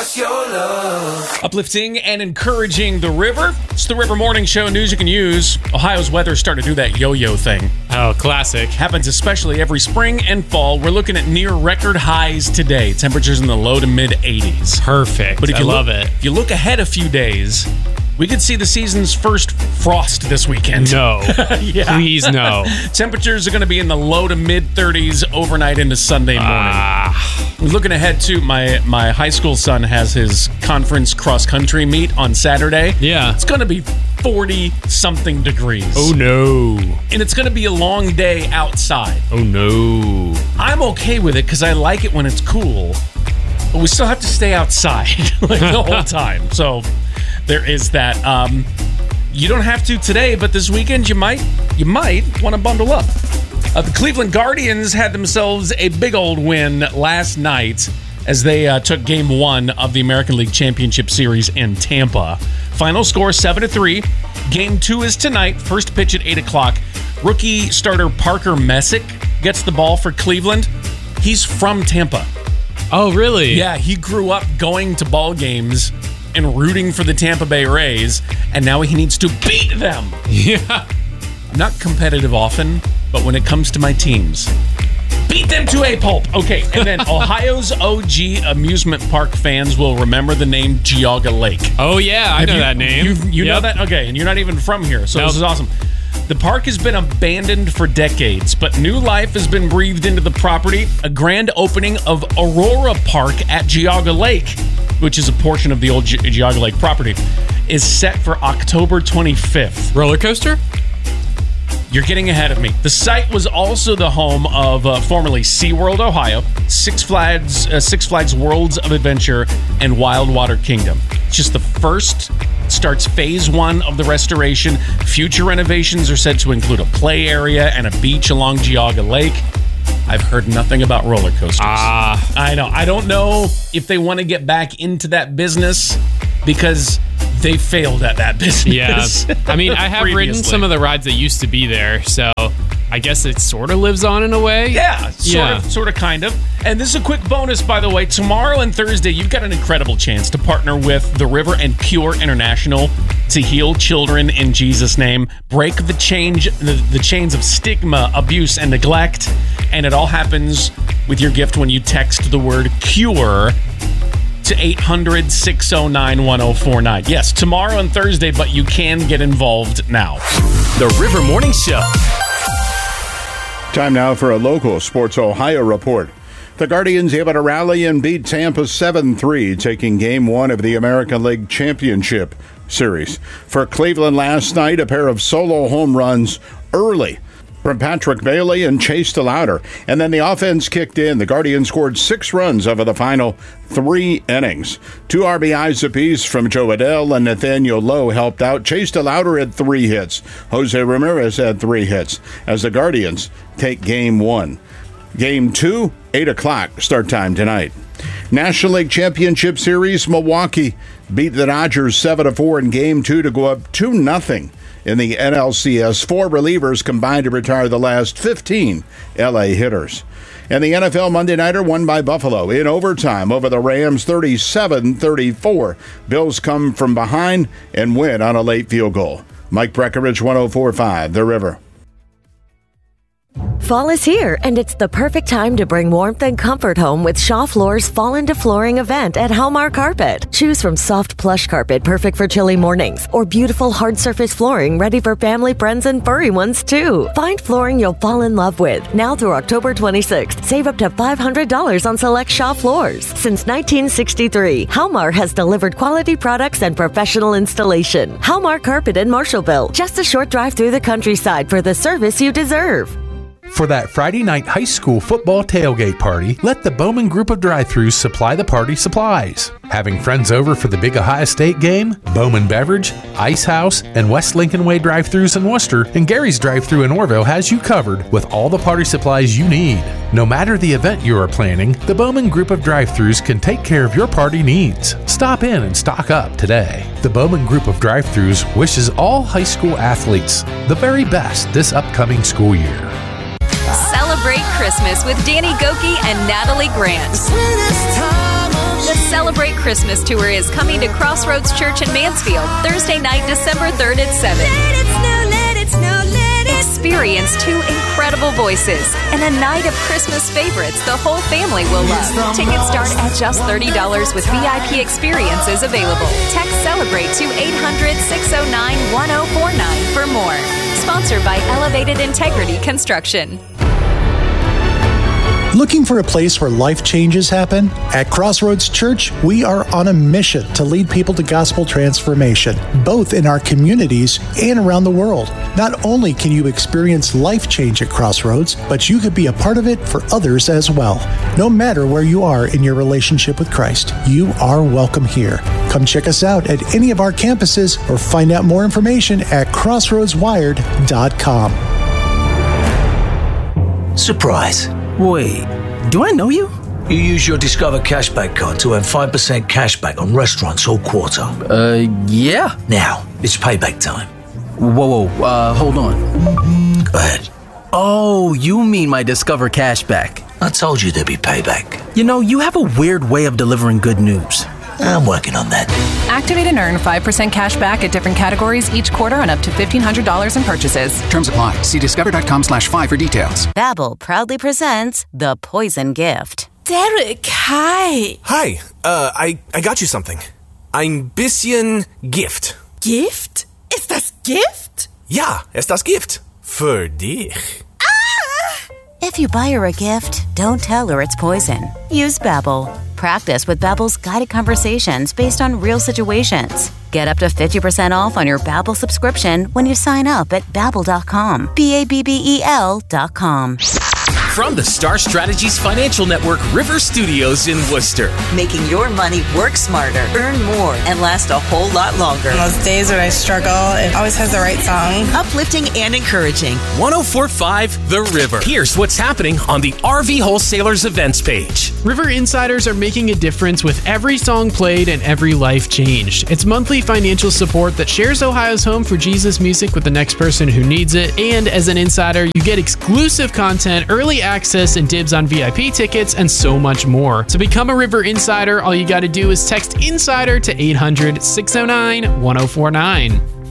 what's your love? Uplifting and encouraging the river. It's the River Morning Show, news you can use. Ohio's weather's starting to do that yo-yo thing. Oh, classic. Happens especially every spring and fall. We're looking at near record highs today. Temperatures in the low to mid 80s. Perfect. But if I you love look, it. If you look ahead a few days, we could see the season's first frost this weekend. No. Yeah. Please, no. Temperatures are going to be in the low to mid 30s overnight into Sunday morning. Looking ahead to my high school son has his conference cross country meet on Saturday. Yeah. It's going to be 40 something degrees. Oh, no. And it's going to be a long day outside. Oh, no. I'm okay with it because I like it when it's cool, but we still have to stay outside like the whole time. So there is that. You don't have to today, but this weekend you might want to bundle up. The Cleveland Guardians had themselves a big old win last night as they took Game 1 of the American League Championship Series in Tampa. Final score 7-3. Game 2 is tonight. First pitch at 8 o'clock. Rookie starter Parker Messick gets the ball for Cleveland. He's from Tampa. Oh, really? Yeah, he grew up going to ball games and rooting for the Tampa Bay Rays, and now he needs to beat them. Yeah. I'm not competitive often, but when it comes to my teams, beat them to a pulp. Okay, and then Ohio's OG amusement park fans will remember the name Geauga Lake. Oh, yeah, I know that name. You know that? Okay, and you're not even from here, so This is awesome. The park has been abandoned for decades, but new life has been breathed into the property. A grand opening of Aurora Park at Geauga Lake, which is a portion of the old Geauga Lake property, is set for October 25th. Roller coaster? You're getting ahead of me. The site was also the home of formerly SeaWorld, Ohio, Six Flags Worlds of Adventure, and Wild Water Kingdom. It's just the first. Starts phase 1 of the restoration. Future renovations are said to include a play area and a beach along Geauga Lake. I've heard nothing about roller coasters. I know. I don't know if they want to get back into that business because they failed at that business. Yeah. I mean, I have ridden some of the rides that used to be there, so I guess it sort of lives on in a way. Yeah, sort of, kind of. And this is a quick bonus, by the way. Tomorrow and Thursday, you've got an incredible chance to partner with The River and Cure International to heal children in Jesus' name. Break the chains of stigma, abuse, and neglect. And it all happens with your gift when you text the word CURE to 800-609-1049. Yes, tomorrow and Thursday, but you can get involved now. The River Morning Show. Time now for a local Sports Ohio report. The Guardians able to rally and beat Tampa 7-3, taking Game 1 of the American League Championship Series. For Cleveland last night, a pair of solo home runs early from Patrick Bailey and Chase DeLauder. And then the offense kicked in. The Guardians scored 6 runs over the final 3 innings. 2 RBIs apiece from Joe Adell and Nathaniel Lowe helped out. Chase DeLauder had 3 hits. Jose Ramirez had 3 hits as the Guardians take Game 1. Game 2, 8 o'clock start time tonight. National League Championship Series, Milwaukee beat the Dodgers 7-4 in Game 2 to go up 2-0 in the NLCS. 4 relievers combined to retire the last 15 LA hitters. And the NFL Monday Nighter won by Buffalo in overtime over the Rams 37-34. Bills come from behind and win on a late field goal. Mike Breckenridge, 104.5, The River. Fall is here, and it's the perfect time to bring warmth and comfort home with Shaw Floor's Fall into Flooring event at Halmar Carpet. Choose from soft plush carpet perfect for chilly mornings, or beautiful hard surface flooring ready for family, friends, and furry ones too. Find flooring you'll fall in love with. Now through October 26th, save up to $500 on select Shaw Floors. Since 1963, Halmar has delivered quality products and professional installation. Halmar Carpet in Marshallville, just a short drive through the countryside for the service you deserve. For that Friday night high school football tailgate party, let the Bowman Group of Drive-Thrus supply the party supplies. Having friends over for the big Ohio State game? Bowman Beverage, Ice House, and West Lincoln Way Drive-Thrus in Worcester, and Gary's Drive-Thru in Orville has you covered with all the party supplies you need. No matter the event you are planning, the Bowman Group of Drive-Thrus can take care of your party needs. Stop in and stock up today. The Bowman Group of Drive-Thrus wishes all high school athletes the very best this upcoming school year. Celebrate Christmas with Danny Gokey and Natalie Grant. The sweetest time The Celebrate Christmas Tour is coming to Crossroads Church in Mansfield, Thursday night, December 3rd at 7. Let it snow, let it snow, let it. Experience 2 incredible voices and a night of Christmas favorites the whole family will love. Tickets start at just $30 with VIP experiences available. Text Celebrate to 800-609-1049 for more. Sponsored by Elevated Integrity Construction. Looking for a place where life changes happen? At Crossroads Church, we are on a mission to lead people to gospel transformation, both in our communities and around the world. Not only can you experience life change at Crossroads, but you could be a part of it for others as well. No matter where you are in your relationship with Christ, you are welcome here. Come check us out at any of our campuses or find out more information at crossroadswired.com. Surprise. Wait, do I know you? You use your Discover Cashback card to earn 5% cashback on restaurants all quarter. Yeah. Now, it's payback time. Whoa, hold on. Go ahead. Oh, you mean my Discover Cashback. I told you there'd be payback. You know, you have a weird way of delivering good news. I'm working on that. Activate and earn 5% cash back at different categories each quarter on up to $1,500 in purchases. Terms apply. See discover.com/5 for details. Babbel proudly presents The Poison Gift. Derek, hi. Hi, I got you something. Ein bisschen Gift. Gift? Ist das Gift? Ja, ist das Gift. Für dich. If you buy her a gift, don't tell her it's poison. Use Babbel. Practice with Babbel's guided conversations based on real situations. Get up to 50% off on your Babbel subscription when you sign up at Babbel.com. Babbel.com. From the Star Strategies Financial Network River Studios in Worcester. Making your money work smarter, earn more, and last a whole lot longer. On those days when I struggle, it always has the right song. Uplifting and encouraging. 104.5 The River. Here's what's happening on the RV Wholesalers events page. River Insiders are making a difference with every song played and every life changed. It's monthly financial support that shares Ohio's home for Jesus music with the next person who needs it. And as an insider, you get exclusive content, early access, and dibs on VIP tickets, and so much more. To become a River Insider, all you got to do is text INSIDER to 800-609-1049.